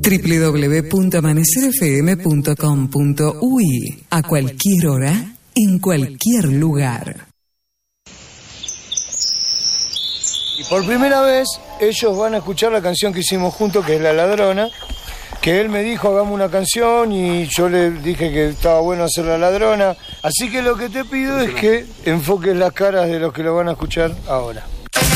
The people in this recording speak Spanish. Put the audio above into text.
www.amanecerfm.com.uy. A cualquier hora, en cualquier lugar. Y por primera vez ellos van a escuchar la canción que hicimos juntos, que es La Ladrona, que él me dijo hagamos una canción y yo le dije que estaba bueno hacer La Ladrona. Así que lo que te pido es que enfoques las caras de los que lo van a escuchar ahora.